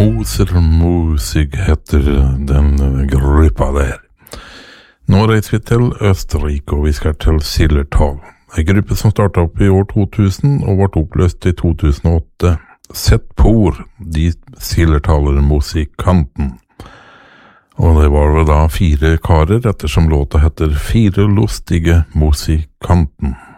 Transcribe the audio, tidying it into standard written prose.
Moser Musik heter den gruppa der. Nå reiser vi til Østerrike, og vi skal til Zillertal. En gruppe som startet opp i år 2000 og ble oppløst i 2008. Setpor, de Zillertaler musikanten. Og det var vel da 4 karer, ettersom låta heter 4 lustige musikanten.